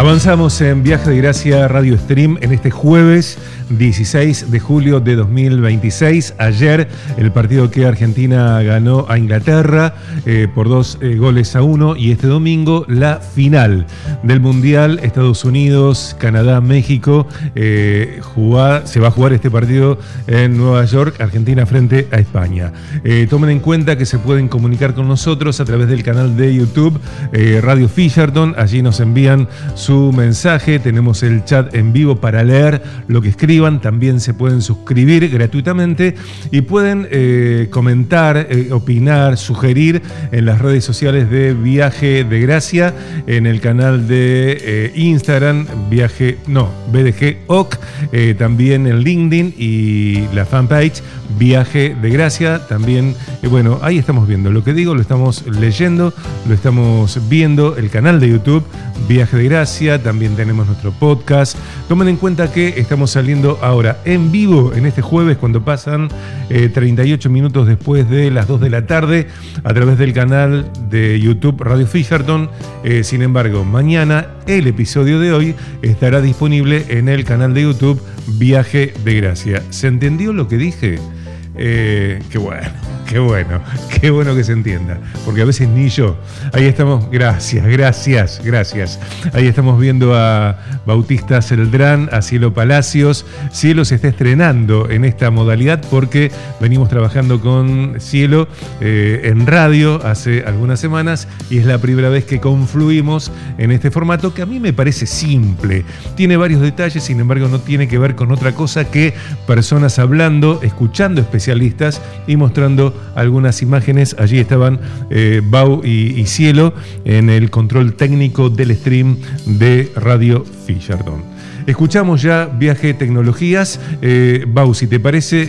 Avanzamos en Viaje de Gracia Radio Stream en este jueves 16 de julio de 2026. Ayer el partido que Argentina ganó a Inglaterra por 2-1 y este domingo la final del Mundial Estados Unidos, Canadá, México. Se va a jugar este partido en Nueva York, Argentina frente a España. Tomen en cuenta que se pueden comunicar con nosotros a través del canal de YouTube Radio Fisherton. Allí nos envían su mensaje, tenemos el chat en vivo para leer lo que escriban. También se pueden suscribir gratuitamente y pueden comentar, opinar, sugerir en las redes sociales de Viaje de Gracia, en el canal de Instagram BDG OC, también en LinkedIn y la fanpage Viaje de Gracia. También, bueno, ahí estamos viendo lo que digo, lo estamos leyendo, lo estamos viendo, el canal de YouTube Viaje de Gracia, también tenemos nuestro podcast. Tomen en cuenta que estamos saliendo ahora en vivo en este jueves cuando pasan 38 minutos después de las 2 de la tarde a través del canal de YouTube Radio Fisherton. Sin embargo, mañana el episodio de hoy estará disponible en el canal de YouTube Viaje de Gracia. ¿Se entendió lo que dije? Qué bueno que se entienda, porque a veces ni yo. Ahí estamos, gracias. Ahí estamos viendo a Bautista Celdrán, a Cielo Palacios. Cielo se está estrenando en esta modalidad porque venimos trabajando con Cielo en radio hace algunas semanas y es la primera vez que confluimos en este formato que a mí me parece simple. Tiene varios detalles, sin embargo no tiene que ver con otra cosa que personas hablando, escuchando especialistas y mostrando algunas imágenes. Allí estaban Bau y Cielo en el control técnico del stream de Radio Fisherton. Escuchamos ya Viaje Tecnologías. Bau, si te parece,